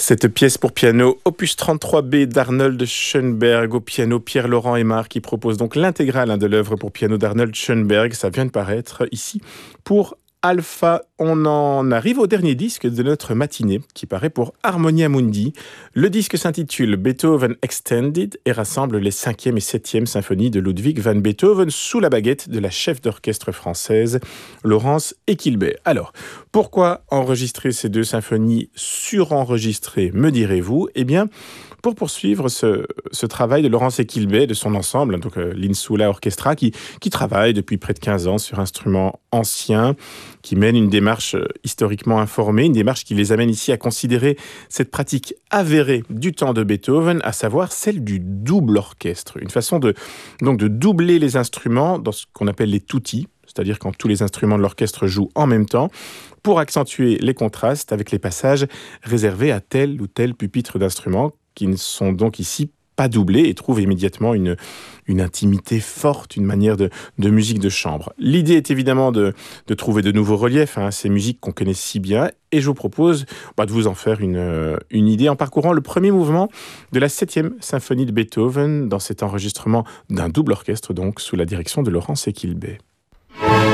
Cette pièce pour piano, opus 33B d'Arnold Schoenberg, au piano Pierre-Laurent Aimard, qui propose donc l'intégrale de l'œuvre pour piano d'Arnold Schoenberg. Ça vient de paraître ici pour Alpha. On en arrive au dernier disque de notre matinée, qui paraît pour Harmonia Mundi. Le disque s'intitule Beethoven Extended et rassemble les 5e et 7e symphonies de Ludwig van Beethoven sous la baguette de la chef d'orchestre française Laurence Equilbet. Alors, pourquoi enregistrer ces deux symphonies surenregistrées, me direz-vous ? Eh bien, pour poursuivre ce travail de Laurence Equilbet, de son ensemble, donc l'Insula Orchestra, qui travaille depuis près de 15 ans sur instruments anciens, qui mène une démarche historiquement informée, une démarche qui les amène ici à considérer cette pratique avérée du temps de Beethoven, à savoir celle du double orchestre. Une façon de doubler les instruments dans ce qu'on appelle les tutti, c'est-à-dire quand tous les instruments de l'orchestre jouent en même temps, pour accentuer les contrastes avec les passages réservés à tel ou tel pupitre d'instruments, qui ne sont donc ici pas doublés et trouvent immédiatement une intimité forte, une manière de musique de chambre. L'idée est évidemment de trouver de nouveaux reliefs à ces musiques qu'on connaît si bien, et je vous propose de vous en faire une idée en parcourant le premier mouvement de la 7e symphonie de Beethoven dans cet enregistrement d'un double orchestre, donc sous la direction de Laurence Equilbet.